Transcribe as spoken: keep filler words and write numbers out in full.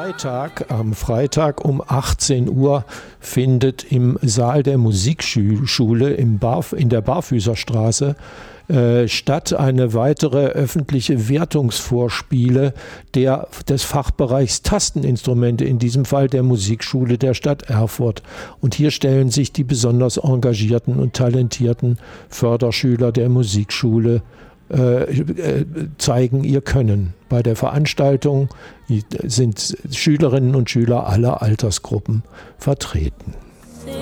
Freitag, am Freitag um achtzehn Uhr findet im Saal der Musikschule im Barf, in der Barfüßerstraße äh, statt eine weitere öffentliche Wertungsvorspiele der, des Fachbereichs Tasteninstrumente, in diesem Fall der Musikschule der Stadt Erfurt. Und hier stellen sich die besonders engagierten und talentierten Förderschüler der Musikschule Äh, zeigen ihr Können. Bei der Veranstaltung sind Schülerinnen und Schüler aller Altersgruppen vertreten.